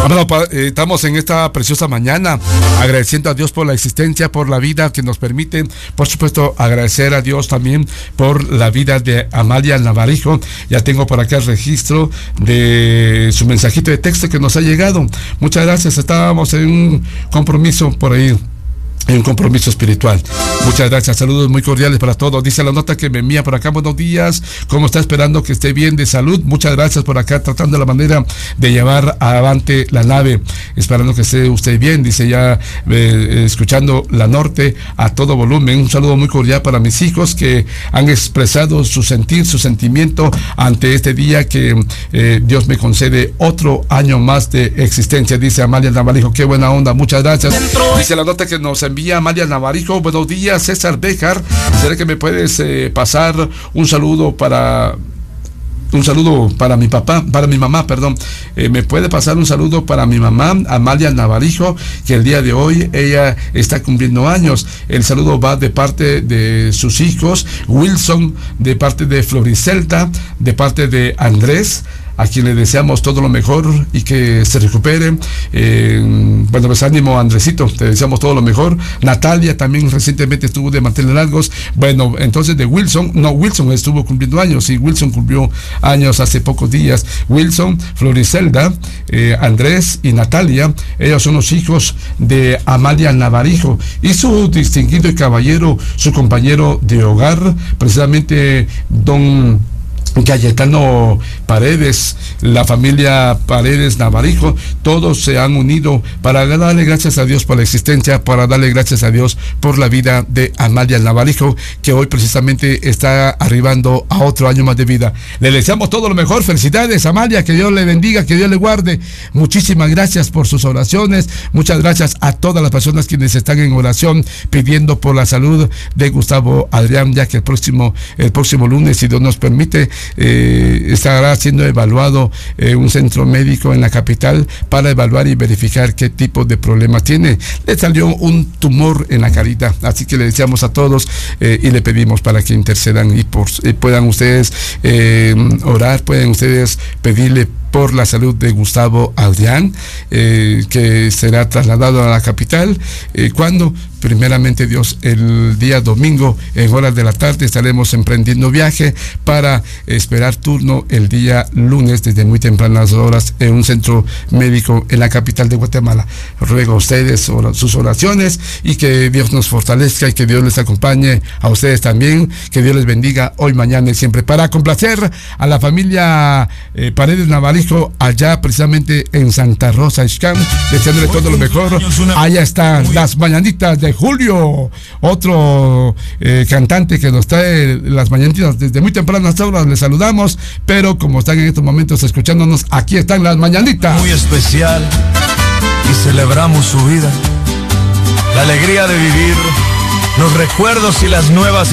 Bueno, estamos en esta preciosa mañana agradeciendo a Dios por la existencia, por la vida que nos permite. Por supuesto, agradecer a Dios también por la vida de Amalia Navarijo. Ya tengo por acá el registro de su mensajito de texto que nos ha llegado. Muchas gracias. Estábamos en un compromiso por ahí, en un compromiso espiritual. Muchas gracias, saludos muy cordiales para todos. Dice la nota que me envía por acá: buenos días, ¿cómo está? Esperando que esté bien de salud. Muchas gracias por acá, tratando la manera de llevar adelante la nave, esperando que esté usted bien. Dice ya, escuchando la norte a todo volumen. Un saludo muy cordial para mis hijos que han expresado su sentir, su sentimiento ante este día que Dios me concede otro año más de existencia. Dice Amalia Navarijo, qué buena onda, muchas gracias. Dice la nota que nos envía Amalia Navarijo: buenos días, César Béjar, ¿será que me puedes pasar un saludo para mi papá, para mi mamá, perdón? Me puede pasar un saludo para mi mamá, Amalia Navarijo, que el día de hoy ella está cumpliendo años. El saludo va de parte de sus hijos, Wilson, de parte de Floricelda, de parte de Andrés, a quien le deseamos todo lo mejor y que se recupere. Bueno, pues ánimo, Andresito, te deseamos todo lo mejor. Natalia también recientemente estuvo de manteles largos. Bueno, entonces de Wilson, no, Wilson estuvo cumpliendo años, y Wilson cumplió años hace pocos días. Wilson, Floricelda, Andrés y Natalia, ellos son los hijos de Amalia Navarijo y su distinguido y caballero, su compañero de hogar, precisamente don Cayetano Paredes, la familia Paredes Navarijo. Todos se han unido para darle gracias a Dios por la existencia, para darle gracias a Dios por la vida de Amalia Navarijo, que hoy precisamente está arribando a otro año más de vida. Le deseamos todo lo mejor. Felicidades, Amalia, que Dios le bendiga, que Dios le guarde. Muchísimas gracias por sus oraciones. Muchas gracias a todas las personas quienes están en oración pidiendo por la salud de Gustavo Adrián, ya que el próximo lunes, si Dios nos permite, estará siendo evaluado un centro médico en la capital para evaluar y verificar qué tipo de problema tiene. Le salió un tumor en la carita, así que le deseamos a todos y le pedimos para que intercedan y puedan ustedes orar, pueden ustedes pedirle por la salud de Gustavo Adrián, que será trasladado a la capital. ¿Cuándo? Primeramente Dios, el día domingo en horas de la tarde estaremos emprendiendo viaje para esperar turno el día lunes desde muy tempranas horas en un centro médico en la capital de Guatemala. Ruego a ustedes sus oraciones y que Dios nos fortalezca y que Dios les acompañe a ustedes también, que Dios les bendiga hoy, mañana y siempre. Para complacer a la familia Paredes Navarijo allá precisamente en Santa Rosa, Ixcán, deseándole todo lo mejor. Allá están las mañanitas de Julio, otro cantante que nos trae las mañanitas desde muy tempranas horas. Les saludamos, pero como están en estos momentos escuchándonos, aquí están las mañanitas. Muy especial y celebramos su vida, la alegría de vivir, los recuerdos y las nuevas